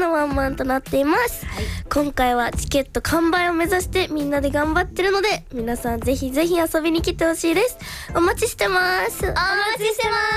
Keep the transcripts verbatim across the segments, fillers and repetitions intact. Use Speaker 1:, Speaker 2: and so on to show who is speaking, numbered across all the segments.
Speaker 1: のワンマンとなっています、はい、今回はチケット完売を目指してみんなで頑張ってるので、皆さんぜひぜひ遊びに来てほしいです。お待ちしてます。お待ちしてます。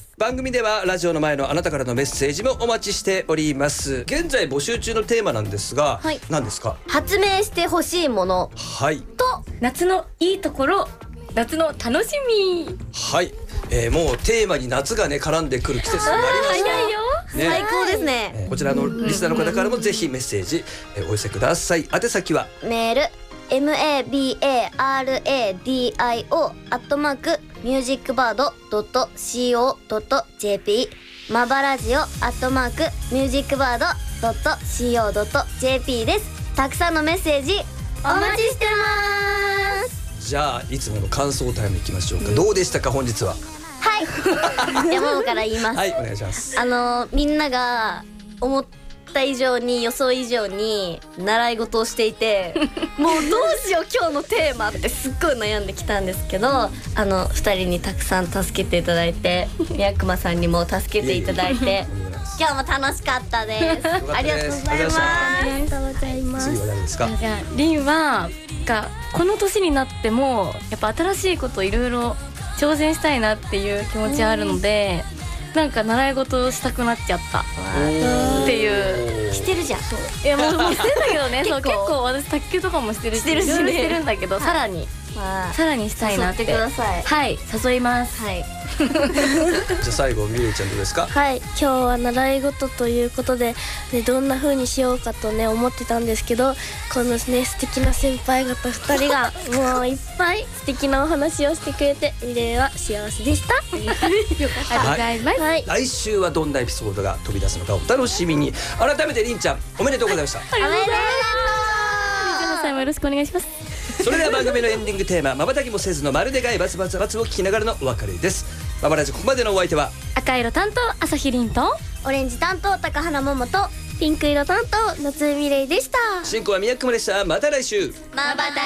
Speaker 2: 番組ではラジオの前のあなたからのメッセージもお待ちしております。現在募集中のテーマなんですが、はい、何ですか？
Speaker 3: 発明してほしいもの、
Speaker 2: はい
Speaker 3: と夏のいいところ、夏の楽しみ。
Speaker 2: はい、えー、もうテーマに夏がね絡んでくる季節になりました。
Speaker 3: 早いよ、ね、最高ですね、
Speaker 2: えー、こちらのリスナーの方からもぜひメッセージ、えー、お寄せください。宛先は
Speaker 3: メール エムエービーエーアールエーディーアイオー アットマークミュージックバードドットシーオードットジェーピー マバラジオアットマークミュージックバードドットシーオードットジェーピー です。たくさんのメッセージお待ちしてます。
Speaker 2: じゃあいつもの感想タイムいきましょうか、うん、どうでしたか本日は。
Speaker 3: はい山本から言います。
Speaker 2: はい、お願いします。
Speaker 3: あのみんなが思った以上に予想以上に習い事をしていてもうどうしよう今日のテーマってすっごい悩んできたんですけど、あのふたりにたくさん助けていただいて、宮熊さんにも助けていただいて今日も楽しかったです。ありがとうございます。
Speaker 1: ありがとうございます。
Speaker 2: 次は誰ですか？
Speaker 4: じゃあリンはがこの年になってもやっぱ新しいこといろいろ挑戦したいなっていう気持ちあるので、なんか習い事をしたくなっちゃったっていう。
Speaker 3: してるじゃん。
Speaker 4: いやもうもうしてんだけどねそう結構私卓球とかもしてるししてるし、ね、してるんだけど、はい、さらに、まあ、さらにしたいなって。
Speaker 3: 誘ってください。
Speaker 4: はい誘います。
Speaker 3: はい
Speaker 2: じゃあ最後みゆちゃんどうですか？
Speaker 1: はい、今日は習い事ということで、ね、どんな風にしようかとね思ってたんですけど、このね素敵な先輩方ふたりがもういっぱい素敵なお話をしてくれて、ミレイは幸せでした。
Speaker 4: よかった。ありがとうございます、はい、
Speaker 2: 来週はどんなエピソードが飛び出すのかお楽しみに。改めてりんちゃんおめでとうございました。
Speaker 3: おめでとう。
Speaker 4: りんちゃんさんもよろしくお願いします。
Speaker 2: それでは番組のエンディングテーマ瞬きもせずのまるでがいバツバツバツを聞きながらのお別れです。ママラジここまでのお相手は
Speaker 4: 赤色担当朝日凛と
Speaker 3: オレンジ担当高原桃と
Speaker 1: ピンク色担当夏江ミレイでした。
Speaker 2: 進行は宮久間でした。また来週。
Speaker 3: まばた